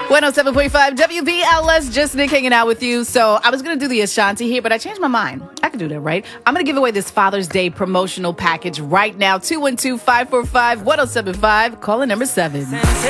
107.5 WBLS, just Nick hanging out with you. So I was going to do the Ashanti here, but I changed my mind. I can do that, right? I'm going to give away this Father's Day promotional package right now. 212-545-1075, caller number 7.